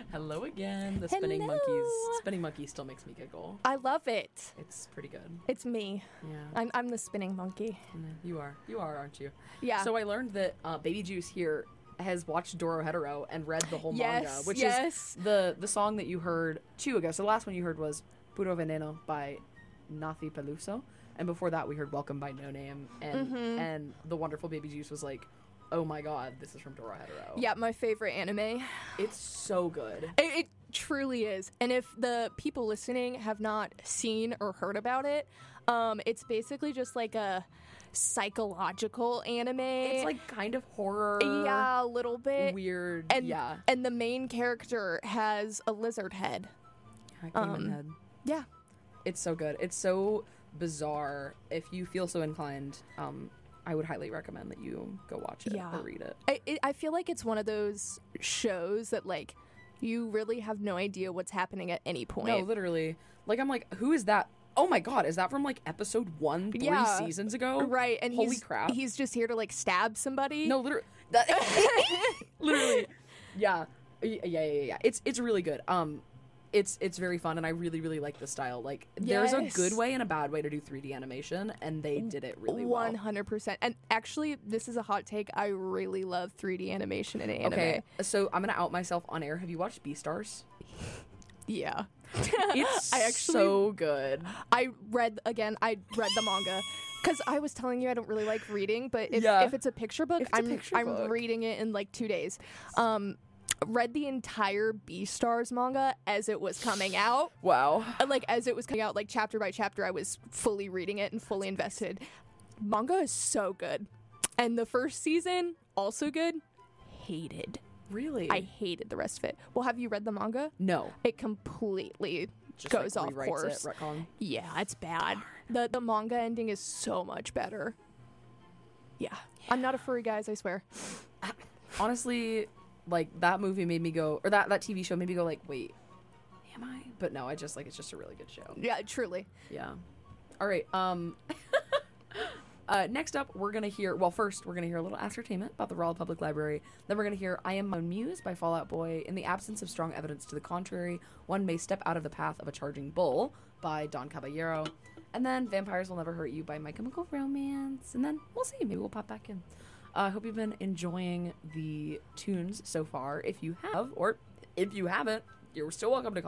Hello again. The Hello. spinning monkey still makes me giggle. I love it. It's pretty good. It's me. Yeah. I'm the spinning monkey. You are, aren't you? Yeah. So I learned that Baby Juice here has watched Doro Hetero and read the whole manga, which is the song that you heard 2 ago. So the last one you heard was Puro Veneno by Nathi Peluso, and before that we heard Welcome by No Name, and the wonderful Baby Juice was like, oh my god, this is from Doro Hetero. Yeah, my favorite anime. It's so good. It truly is. And if the people listening have not seen or heard about it, it's basically just like a psychological anime. It's like kind of horror. Yeah, a little bit. Weird. And, yeah. And the main character has a lizard head. Demon head. Yeah. It's so good. It's so bizarre. If you feel so inclined, I would highly recommend that you go watch it or read it. I feel like it's one of those shows that, like, you really have no idea what's happening at any point. No, literally. Like, I'm like, who is that? Oh my god, is that from, like, episode 1 3 seasons ago? Right, and holy crap. He's just here to, like, stab somebody. No, literally. Literally. Yeah. Yeah. It's really good. It's very fun, and I really, really like the style. Like, there's a good way and a bad way to do 3D animation, and they did it really well. 100%. And actually, this is a hot take. I really love 3D animation in anime. Okay, so I'm gonna out myself on air. Have you watched Beastars? Yeah. It's so good. I read the manga. Because I was telling you I don't really like reading, but if it's a picture book, I'm reading it in, like, 2 days. Read the entire Beastars manga as it was coming out. Wow. Like, as it was coming out, like, chapter by chapter, I was fully reading it and fully invested. Manga is so good. And the first season, also good. Hated. Really? I hated the rest of it. Well, have you read the manga? No. It completely goes off course. Retcon. Yeah, it's bad. The manga ending is so much better. Yeah. I'm not a furry, guys, I swear. Honestly, like, that movie made me go, or that TV show made me go, like, wait, am I? But no, I just, like, it's just a really good show. Yeah, truly. Yeah. All right. Next up, we're going to hear, first, we're going to hear a little ascertainment about the Royal Public Library. Then we're going to hear I Am My Own Muse by Fall Out Boy. In the absence of strong evidence to the contrary, one may step out of the path of a charging bull by Don Caballero. And then Vampires Will Never Hurt You by My Chemical Romance. And then we'll see. Maybe we'll pop back in. I hope you've been enjoying the tunes so far. If you have, or if you haven't, you're still welcome to call